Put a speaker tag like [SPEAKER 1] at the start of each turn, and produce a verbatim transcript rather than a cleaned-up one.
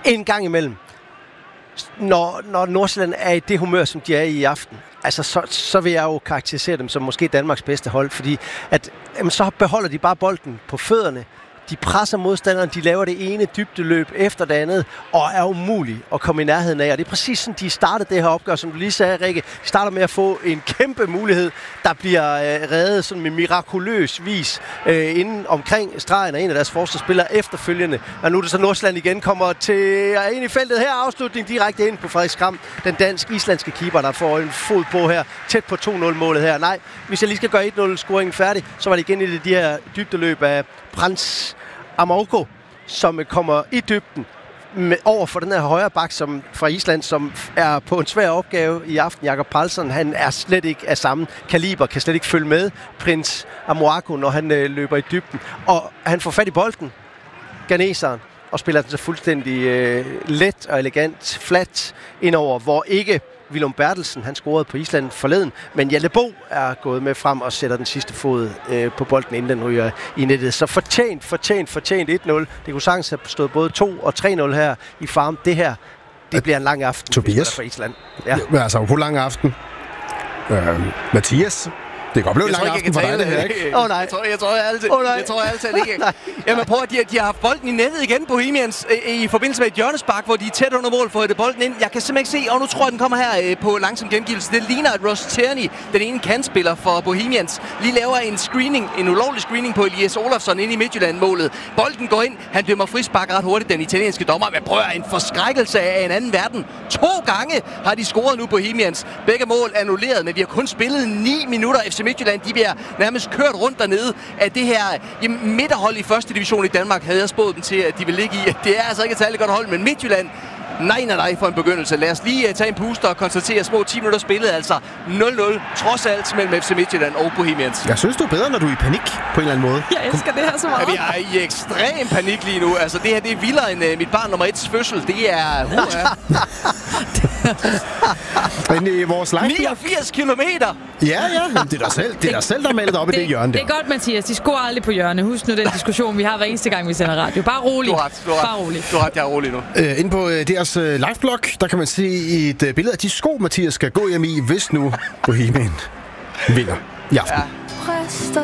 [SPEAKER 1] en gang imellem, når, når Nordsjælland er i det humør, som de er i i aften, altså så, så vil jeg jo karakterisere dem som måske Danmarks bedste hold, fordi at, jamen, så beholder de bare bolden på fødderne. De presser modstanderen, de laver det ene dybdeløb efter det andet, og er umuligt at komme i nærheden af. Og det er præcis sådan, de startede det her opgør, som du lige sagde, Rikke. De starter med at få en kæmpe mulighed, der bliver øh, reddet sådan med mirakuløs vis øh, inden omkring stregen af en af deres forsvarsspillere efterfølgende. Og nu er det så Nordsjælland igen, kommer til ind i feltet her. Afslutning direkte ind på Frederik Skram, den dansk-islandske keeper, der får en fod på her, tæt på to nul-målet her. Nej, hvis jeg lige skal gøre et nul-scoringen færdig, så var det igen i det de her dybdeløb af Prins Amauko, som kommer i dybden med, over for den her højre bak som, fra Island, som er på en svær opgave i aften. Jakob Palsson, han er slet ikke af samme kaliber, kan slet ikke følge med Prins Amauko, når han øh, løber i dybden. Og han får fat i bolden, ghaneseren, og spiller den så fuldstændig øh, let og elegant, flat indover, hvor ikke Willum Bertelsen, han scorede på Island forleden, men Jalle Bo er gået med frem og sætter den sidste fod øh, på bolden, inden den ryger i nettet. Så fortjent, fortjent, fortjent et nul. Det kunne sagtens have stået både to og tre nul her i Farm. Det her, det bliver en lang aften,
[SPEAKER 2] Tobias
[SPEAKER 1] for Island. Ja.
[SPEAKER 2] Men altså, på lang aften. Øh, Mathias. Det kan godt blive en lang aften for dig, det her, ikke?
[SPEAKER 3] Åh oh, nej. Jeg tror, jeg tror altid,
[SPEAKER 1] oh,
[SPEAKER 3] jeg tror altid ikke. Jamen prøv at de, de har haft bolden i nettet igen, Bohemians, i, i forbindelse med et hjørnespark, hvor de er tæt under mål for at hætte bolden ind. Jeg kan simpelthen ikke se, og nu tror jeg, den kommer her øh, på langsom gengivelse. Det ligner, at Ross Tierney, den ene kantspiller for Bohemians, lige laver en screening, en ulovlig screening på Elias Olofsson inde i Midtjylland-målet. Bolden går ind, han dømmer frispark ret hurtigt, den italienske dommer. Men prøv at en forskrækkelse af en anden verden. To gange har de scoret nu, Bohemians. Begge mål annulleret, men vi har kun spillet ni minutter. F C Midtjylland, de bliver nærmest kørt rundt dernede af det her jamen, midterhold i første division i Danmark, havde jeg spået dem til, at de vil ligge i. Det er altså ikke et særligt godt hold, men Midtjylland, nej, nej, nej, for en begyndelse. Lad os lige uh, tage en puster og konstatere små ti minutter spillet, altså nul nul, trods alt mellem F C Midtjylland og Bohemians.
[SPEAKER 2] Jeg synes, du er bedre, når du er i panik, på en eller anden måde.
[SPEAKER 4] Jeg elsker det her så meget.
[SPEAKER 3] Ja, vi er i ekstrem panik lige nu. Altså, det her, det er vildere end uh, mit barn nummer ets fødsel. Det er... Uh,
[SPEAKER 2] Men i vores live...
[SPEAKER 3] niogfirs kilometer!
[SPEAKER 2] Ja, ja, det er dig selv, det er dig selv der melder op
[SPEAKER 4] det,
[SPEAKER 2] i det hjørne der.
[SPEAKER 4] Det er godt, Mathias. De scorer aldrig på hjørne. Husk nu den diskussion, vi har hver eneste gang, vi sender radio. Bare rolig.
[SPEAKER 3] Du har ret, du har ret.
[SPEAKER 4] Bare rolig.
[SPEAKER 3] Du har ret, jeg er rolig nu.
[SPEAKER 2] Uh, inde på uh, deres uh, live-blog, der kan man se et uh, billede af de sko, Mathias skal gå hjem i, hvis nu Bohemien vinder i aften. Ja.